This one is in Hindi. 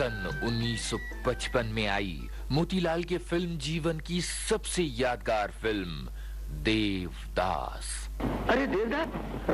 सन 1955 में आई मोतीलाल के फिल्म जीवन की सबसे यादगार फिल्म देवदास। अरे देवदास